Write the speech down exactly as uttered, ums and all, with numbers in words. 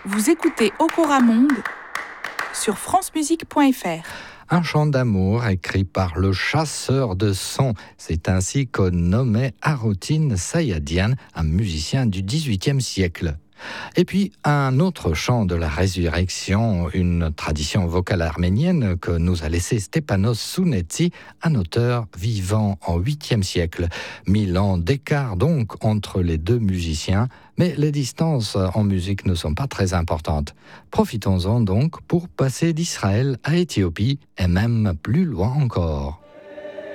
Vous écoutez Okora Monde sur francemusique point f r. Un chant d'amour écrit par le chasseur de sons. C'est ainsi qu'on nommait Haroutine Sayadian, un musicien du dix-huitième siècle. Et puis, un autre chant de la résurrection, une tradition vocale arménienne que nous a laissé Stepanos Sounetsi, un auteur vivant en huitième siècle. Mille ans d'écart donc entre les deux musiciens, mais les distances en musique ne sont pas très importantes. Profitons-en donc pour passer d'Israël à Éthiopie et même plus loin encore.